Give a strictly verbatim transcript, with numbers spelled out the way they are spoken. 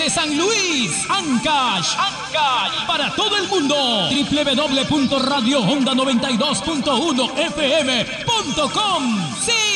desde San Luis, Ancash, Ancash, para todo el mundo. doble u doble u doble u punto radio onda noventa y dos punto uno f m punto com. ¡Sí!